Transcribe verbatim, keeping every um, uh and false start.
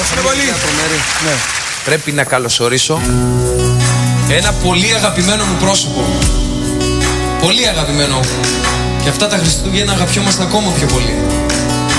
Ευχαριστώ πολύ. Ναι. Πρέπει να καλωσορίσω ένα πολύ αγαπημένο μου πρόσωπο. Πολύ αγαπημένο. Και αυτά τα Χριστούγεννα αγαπιόμαστε ακόμα πιο πολύ.